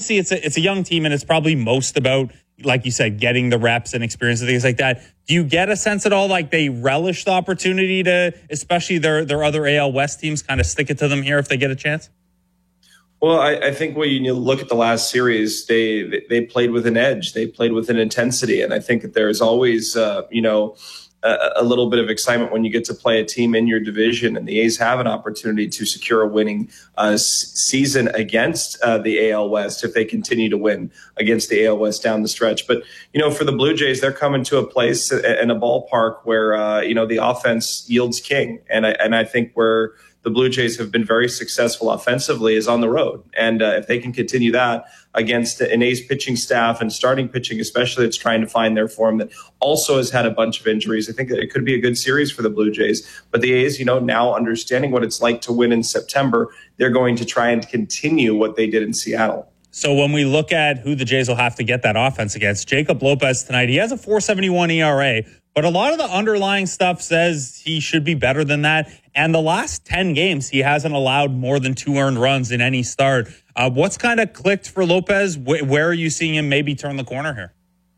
obviously it's a young team, and it's probably most about, like you said, getting the reps and experience and things like that. Do you get a sense at all like they relish the opportunity to, especially their other AL West teams, kind of stick it to them here if they get a chance? Well, I think when you look at the last series, they played with an edge. They played with an intensity. And I think that there's always, a little bit of excitement when you get to play a team in your division. And the A's have an opportunity to secure a winning season against the AL West if they continue to win against the AL West down the stretch. But, for the Blue Jays, they're coming to a place and a ballpark where, the offense yields king. And I think where the Blue Jays have been very successful offensively is on the road. And if they can continue that against an A's pitching staff and starting pitching, especially that's trying to find their form, that also has had a bunch of injuries, I think that it could be a good series for the Blue Jays. But the A's, now understanding what it's like to win in September, they're going to try and continue what they did in Seattle. So when we look at who the Jays will have to get that offense against, Jacob Lopez tonight, he has a 4.71 ERA, but a lot of the underlying stuff says he should be better than that. And the last 10 games, he hasn't allowed more than 2 earned runs in any start. What's kind of clicked for Lopez? Where are you seeing him maybe turn the corner here?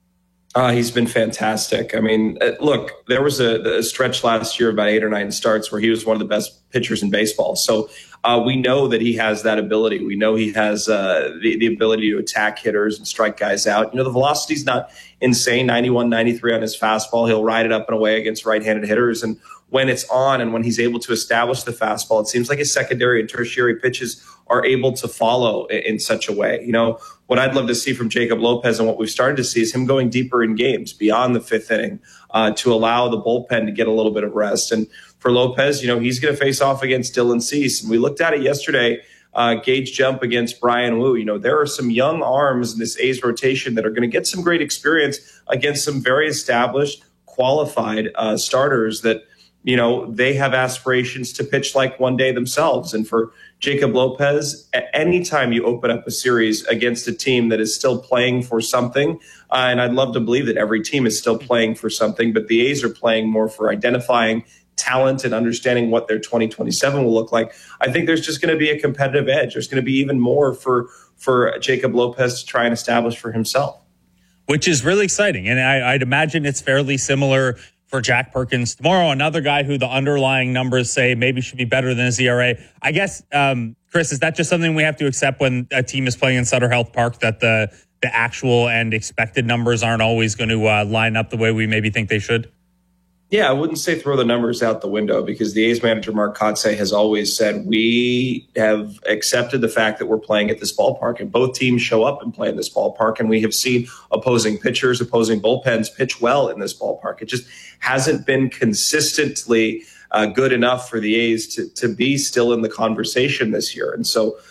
He's been fantastic. I mean, look, there was a stretch last year, about 8 or 9 starts, where he was one of the best pitchers in baseball. So we know that he has that ability. We know he has the ability to attack hitters and strike guys out. The velocity's not insane, 91, 93 on his fastball. He'll ride it up and away against right-handed hitters. And when it's on and when he's able to establish the fastball, it seems like his secondary and tertiary pitches are able to follow in such a way. What I'd love to see from Jacob Lopez and what we've started to see is him going deeper in games beyond the 5th inning to allow the bullpen to get a little bit of rest. And for Lopez, he's going to face off against Dylan Cease. And we looked at it yesterday, Gage Jump against Brian Wu. There are some young arms in this A's rotation that are going to get some great experience against some very established, qualified starters that, they have aspirations to pitch like one day themselves. And for Jacob Lopez, anytime you open up a series against a team that is still playing for something, and I'd love to believe that every team is still playing for something, but the A's are playing more for identifying talent and understanding what their 2027 will look like. I think there's just going to be a competitive edge. There's going to be even more for Jacob Lopez to try and establish for himself. Which is really exciting. And I'd imagine it's fairly similar for Jack Perkins tomorrow, another guy who the underlying numbers say maybe should be better than his ERA. I guess, Chris, is that just something we have to accept when a team is playing in Sutter Health Park, that the actual and expected numbers aren't always going to line up the way we maybe think they should? Yeah, I wouldn't say throw the numbers out the window, because the A's manager, Mark Kotsay, has always said we have accepted the fact that we're playing at this ballpark, and both teams show up and play in this ballpark. And we have seen opposing pitchers, opposing bullpens pitch well in this ballpark. It just hasn't been consistently good enough for the A's to be still in the conversation this year. And so,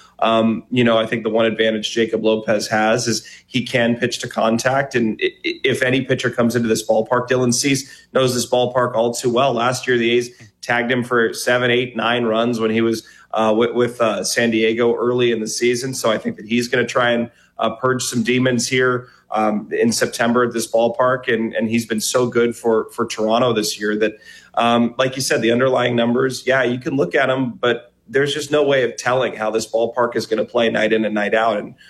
I think the one advantage Jacob Lopez has is he can pitch to contact. And if any pitcher comes into this ballpark, Dylan Cease knows this ballpark all too well. Last year, the A's tagged him for 7, 8, 9 runs when he was with San Diego early in the season. So I think that he's going to try and purge some demons here in September at this ballpark. And he's been so good for Toronto this year that, like you said, the underlying numbers, yeah, you can look at them, but there's just no way of telling how this ballpark is going to play night in and night out. And,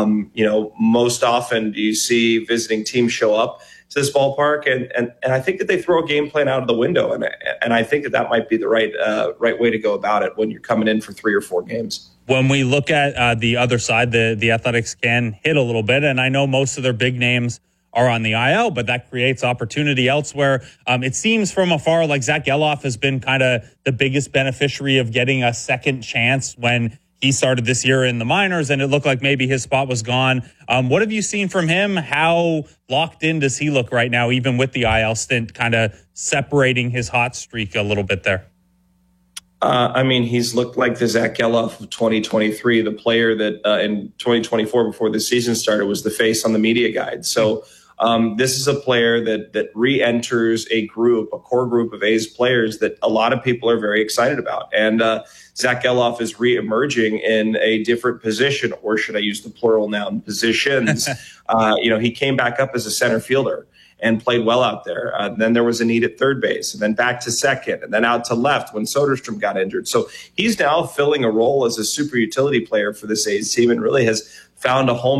most often do you see visiting teams show up to this ballpark, and I think that they throw a game plan out of the window. And I think that might be the right way to go about it when you're coming in for 3 or 4 games. When we look at the other side, the Athletics can hit a little bit, and I know most of their big names are on the IL, but that creates opportunity elsewhere. It seems from afar like Zach Geloff has been kind of the biggest beneficiary of getting a second chance when he started this year in the minors, and it looked like maybe his spot was gone. What have you seen from him? How locked in does he look right now, even with the IL stint kind of separating his hot streak a little bit there? He's looked like the Zach Geloff of 2023, the player that in 2024, before the season started, was the face on the media guide. So this is a player that re-enters a core group of A's players that a lot of people are very excited about. And Zach Geloff is re-emerging in a different position, or should I use the plural noun, positions. He came back up as a center fielder and played well out there. Then there was a need at third base, and then back to second, and then out to left when Soderstrom got injured. So he's now filling a role as a super utility player for this A's team, and really has found a home